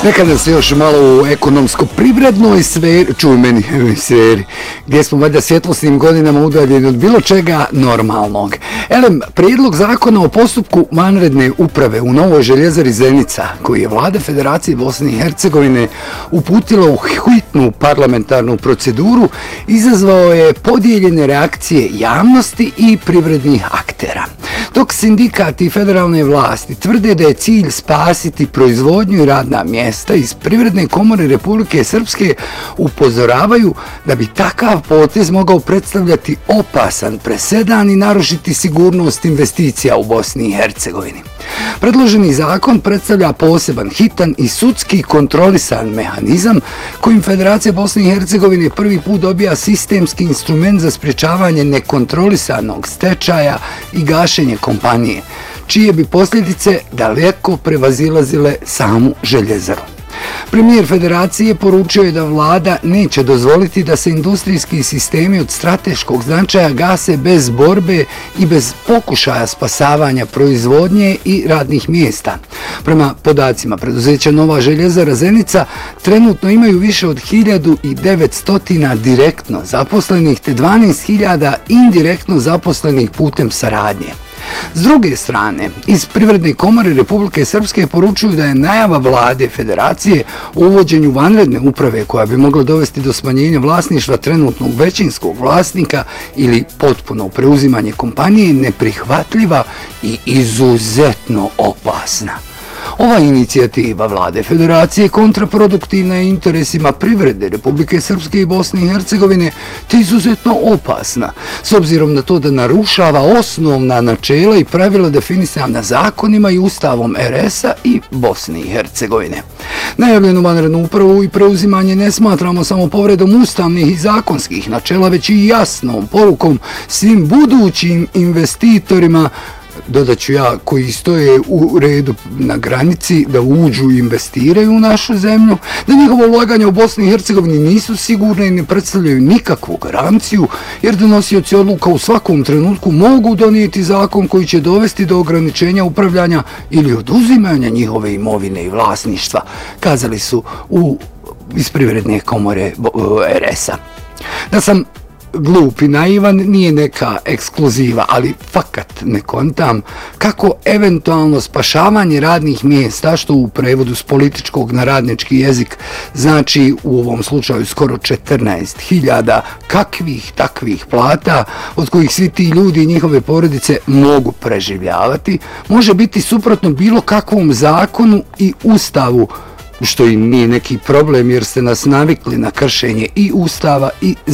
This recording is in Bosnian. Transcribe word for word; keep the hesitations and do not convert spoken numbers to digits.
Nekada se još malo u ekonomsko-privrednoj sferi, čuj meni, sferi, gdje smo valjda svjetlosnim godinama udaljeni od bilo čega normalnog. Elem, prijedlog zakona o postupku vanredne uprave u novoj željezari Zenica, koji je vlada Federacije Bosne i Hercegovine uputila u hitnu parlamentarnu proceduru, izazvao je podijeljene reakcije javnosti i privrednih aktera. Dok sindikati i federalne vlasti tvrde da je cilj spasiti proizvodnju i radna mjesta, iz Privredne komore Republike Srpske upozoravaju da bi takav potez mogao predstavljati opasan presedan i narušiti sigurnost investicija u Bosni i Hercegovini. Predloženi zakon predstavlja poseban, hitan i sudski kontrolisan mehanizam kojim Federacija Bosne i Hercegovine prvi put dobija sistemski instrument za sprječavanje nekontrolisanog stečaja i gašenje kompanije, čije bi posljedice daleko prevazilazile samu željezaru. Premijer Federacije poručio je da vlada neće dozvoliti da se industrijski sistemi od strateškog značaja gase bez borbe i bez pokušaja spasavanja proizvodnje i radnih mjesta. Prema podacima preduzeća Nova željezara Zenica trenutno imaju više od hiljadu devetsto direktno zaposlenih te dvanaest hiljada indirektno zaposlenih putem saradnje. S druge strane, iz Privredne komore Republike Srpske poručuju da je najava vlade Federacije o uvođenju vanredne uprave koja bi mogla dovesti do smanjenja vlasništva trenutnog većinskog vlasnika ili potpuno preuzimanje kompanije neprihvatljiva i izuzetno opasna. Ova inicijativa vlade Federacije kontraproduktivna je interesima privrede Republike Srpske i Bosne i Hercegovine te izuzetno opasna, s obzirom na to da narušava osnovna načela i pravila definisana zakonima i ustavom er es a i Bosne i Hercegovine. Najavljenu vanrednu upravu i preuzimanje ne smatramo samo povredom ustavnih i zakonskih načela, već i jasnom porukom svim budućim investitorima, dodat ću ja, koji stoje u redu na granici da uđu i investiraju u našu zemlju, da njihova ulaganja u Bosni i Hercegovini nisu sigurne i ne predstavljaju nikakvu garanciju, jer donosioci odluka u svakom trenutku mogu donijeti zakon koji će dovesti do ograničenja upravljanja ili oduzimanja njihove imovine i vlasništva, kazali su u iz Privredne komore er es a. Da sam glup i naivan nije neka ekskluziva, ali fakat ne kontam kako eventualno spašavanje radnih mjesta, što u prevodu s političkog na radnički jezik znači u ovom slučaju skoro četrnaest hiljada kakvih takvih plata, od kojih svi ti ljudi i njihove porodice mogu preživljavati, može biti suprotno bilo kakvom zakonu i ustavu, što i nije neki problem jer ste nas navikli na kršenje i ustava i